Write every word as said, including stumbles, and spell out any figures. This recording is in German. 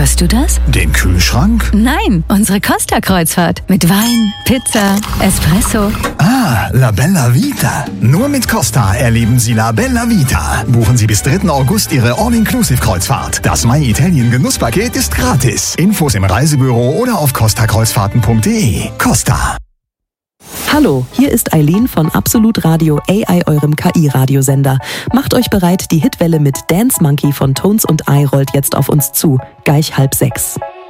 Hörst du das? Den Kühlschrank? Nein, unsere Costa-Kreuzfahrt. Mit Wein, Pizza, Espresso. Ah, La Bella Vita. Nur mit Costa erleben Sie La Bella Vita. Buchen Sie bis dritten August Ihre All-Inclusive-Kreuzfahrt. Das My Italien Genusspaket ist gratis. Infos im Reisebüro oder auf costa kreuzfahrten punkt de. Costa. Hallo, hier ist Eileen von Absolut Radio A I, eurem K I-Radiosender. Macht euch bereit, die Hitwelle mit Dance Monkey von Tones und I rollt jetzt auf uns zu. Gleich halb sechs.